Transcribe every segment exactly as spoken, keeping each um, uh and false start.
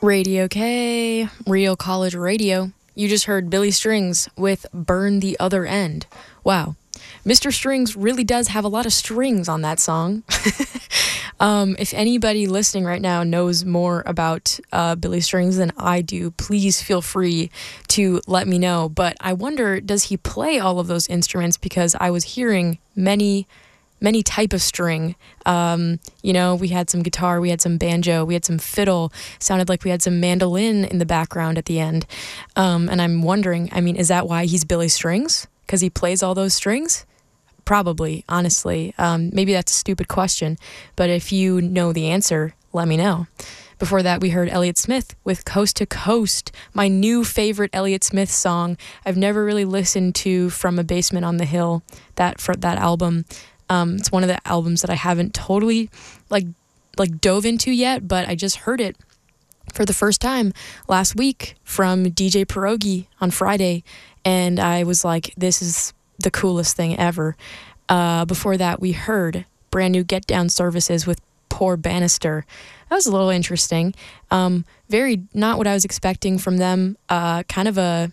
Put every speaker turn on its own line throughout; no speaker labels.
Radio K, Real College Radio. You just heard Billy Strings with Burn the Other End. Wow. Mister Strings really does have a lot of strings on that song. um, if anybody listening right now knows more about uh, Billy Strings than I do, please feel free to let me know. But I wonder, does he play all of those instruments? Because I was hearing many many type of string. Um, you know, we had some guitar, we had some banjo, we had some fiddle. Sounded like we had some mandolin in the background at the end. Um, and I'm wondering, I mean, is that why he's Billy Strings? Because he plays all those strings? Probably, honestly. Um, maybe that's a stupid question, but if you know the answer, let me know. Before that, we heard Elliott Smith with Coast to Coast, my new favorite Elliott Smith song. I've never really listened to From a Basement on the Hill, that for that album. Um, it's one of the albums that I haven't totally like like dove into yet, but I just heard it for the first time last week from D J Pierogi on Friday, and I was like, this is the coolest thing ever. Uh, before that, we heard brand new Get Down Services with Poor Bannister. That was a little interesting. Um, very not what I was expecting from them. Uh, kind of a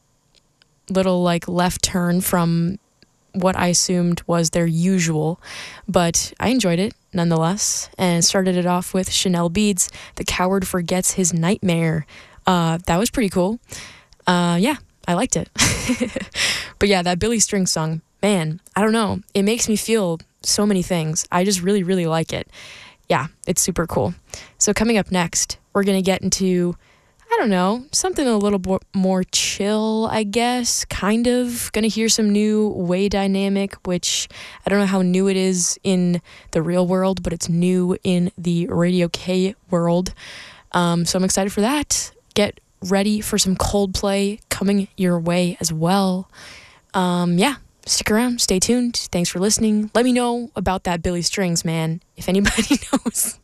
little like left turn from what I assumed was their usual, but I enjoyed it nonetheless, and started it off with Chanel Beads, The Coward Forgets His Nightmare. Uh, that was pretty cool. Uh, yeah, I liked it. But yeah, that Billy Strings song, man, I don't know. It makes me feel so many things. I just really, really like it. Yeah, it's super cool. So coming up next, we're going to get into, I don't know, something a little bo- more chill, I guess, kind of. Gonna hear some new Way Dynamic, which I don't know how new it is in the real world, but it's new in the Radio K world. Um, so I'm excited for that. Get ready for some Coldplay coming your way as well. Um, yeah, stick around, stay tuned. Thanks for listening. Let me know about that Billy Strings, man. If anybody knows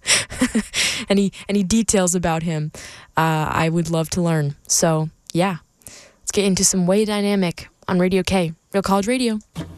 any any details about him, uh, I would love to learn. So, yeah, let's get into some Way Dynamic on Radio K, Real College Radio.